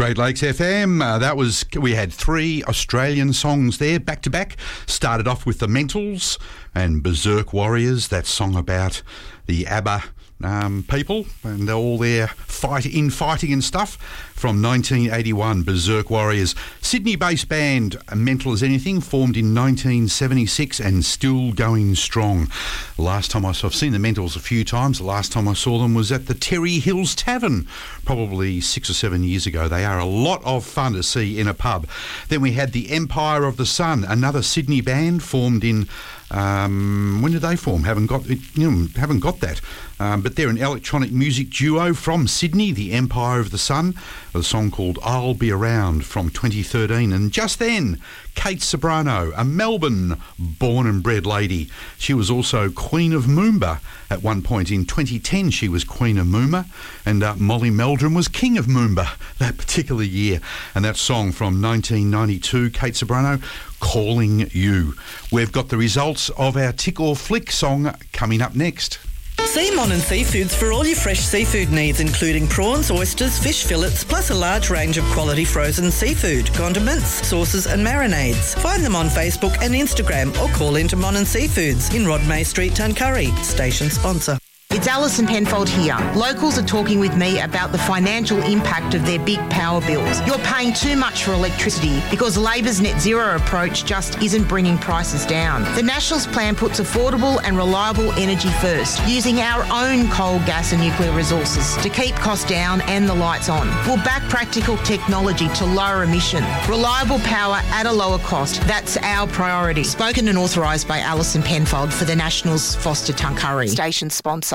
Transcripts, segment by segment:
Great Lakes FM. We had three Australian songs there, back to back. Started off with the Mentals and Berserk Warriors, that song about the ABBA people and all their fighting and stuff from 1981, Berserk Warriors. Sydney-based band Mental as Anything, formed in 1976 and still going strong. Last time I've seen the Mentals a few times. The last time I saw them was at the Terry Hills Tavern, probably 6 or 7 years ago. They are a lot of fun to see in a pub. Then we had the Empire of the Sun, another Sydney band formed in when did they form? Haven't got that. But they're an electronic music duo from Sydney, the Empire of the Sun, with a song called I'll Be Around from 2013. And just then, Kate Ceberano, a Melbourne born and bred lady. She was also Queen of Moomba at one point. In 2010, she was Queen of Moomba, and Molly Meldrum was King of Moomba that particular year. And that song from 1992, Kate Ceberano, Calling You. We've got the results of our Tick or Flick song coming up next. See Mon and Seafoods for all your fresh seafood needs, including prawns, oysters, fish fillets, plus a large range of quality frozen seafood, condiments, sauces and marinades. Find them on Facebook and Instagram or call into Mon and Seafoods in Rodmay Street, Tuncurry. Station sponsor. It's Alison Penfold here. Locals are talking with me about the financial impact of their big power bills. You're paying too much for electricity because Labor's net zero approach just isn't bringing prices down. The Nationals plan puts affordable and reliable energy first, using our own coal, gas and nuclear resources to keep costs down and the lights on. We'll back practical technology to lower emission. Reliable power at a lower cost. That's our priority. Spoken and authorised by Alison Penfold for the Nationals, Foster Tuncurry. Station sponsor.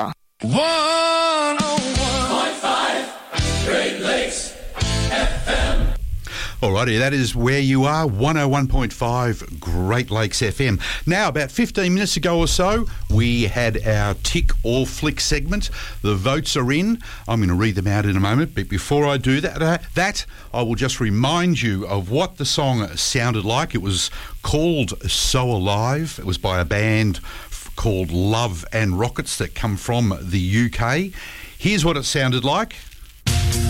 101.5 Great Lakes FM. Alrighty, that is where you are, 101.5 Great Lakes FM. Now, about 15 minutes ago or so, we had our Tick or Flick segment. The votes are in. I'm going to read them out in a moment, but before I do that, I will just remind you of what the song sounded like. It was called So Alive. It was by a band called Love and Rockets that come from the UK. Here's what it sounded like.